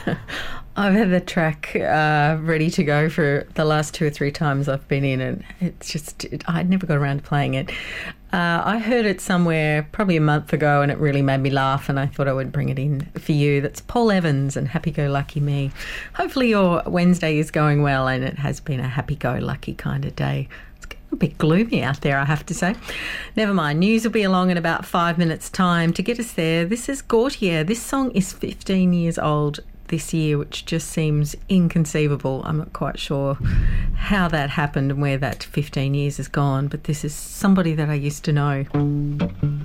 I've had the track ready to go for the last 2 or 3 times I've been in, and I never got around to playing it. I heard it somewhere probably a month ago and it really made me laugh, and I thought I would bring it in for you. That's Paul Evans and Happy-Go-Lucky Me. Hopefully your Wednesday is going well, and it has been a happy-go-lucky kind of day. It's getting a bit gloomy out there, I have to say. Never mind, news will be along in about 5 minutes' time. To get us there, this is Gautier. This song is 15 years old this year, which just seems inconceivable. I'm not quite sure how that happened and where that 15 years has gone, but this is somebody that I used to know.